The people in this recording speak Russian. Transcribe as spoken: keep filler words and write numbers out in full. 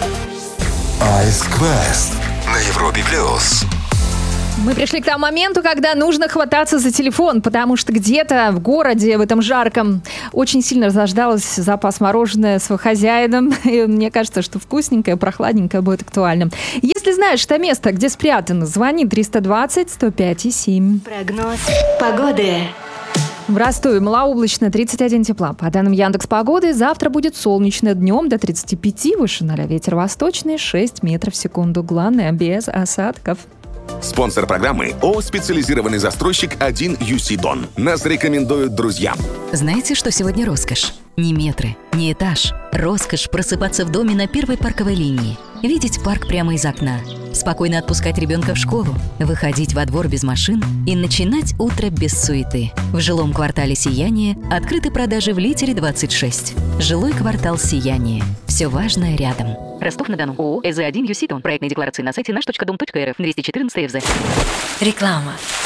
Ice Quest на Европе плюс. Мы пришли к тому моменту, когда нужно хвататься за телефон, потому что где-то в городе, в этом жарком, очень сильно разождалось запас мороженое с хозяином. И мне кажется, что вкусненькое, прохладненькое будет актуально. Если знаешь это место, где спрятано, звони триста двадцать сто пять и семь. Прогноз погоды. В Ростове малооблачно, тридцать один тепла. По данным Яндекс.Погоды, завтра будет солнечно, днем до тридцати пяти, выше ноля, ветер восточный, шесть метров в секунду. Главное, без осадков. Спонсор программы ООО «Специализированный застройщик один ю си Дон». Нас рекомендуют друзья. Знаете, что сегодня роскошь? Не метры, не этаж. Роскошь просыпаться в доме на первой парковой линии. Видеть парк прямо из окна. Спокойно отпускать ребенка в школу. Выходить во двор без машин и начинать утро без суеты. В жилом квартале «Сияние» открыты продажи в Литере двадцать шесть. Жилой квартал «Сияние». Все важное рядом. Ростов-на-Дону. ООО «ЭЗ один ю си Дон». Проектные декларации на сайте наш точка дом точка эр эф. двести четырнадцать ЭФЗ. Реклама.